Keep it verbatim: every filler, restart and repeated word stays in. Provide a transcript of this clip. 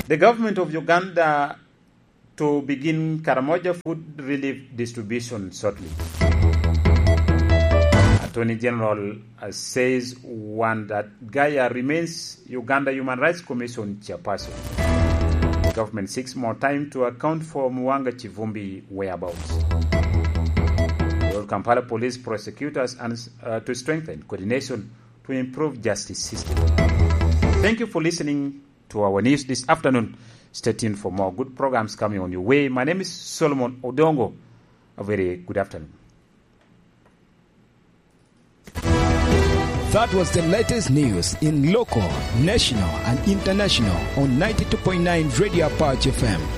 The government of Uganda to begin Karamoja food relief distribution shortly. Attorney General uh, says Wanda Gaya remains Uganda Human Rights Commission chairperson. The government seeks more time to account for Mwanga Chivumbi whereabouts. The Kampala police prosecutors and uh, to strengthen coordination to improve justice system. Thank you for listening to our news this afternoon. Stay tuned for more good programs coming on your way. My name is Solomon Odongo. A very good afternoon. That was the latest news in local, national, and international on ninety-two point nine Radio Apache F M.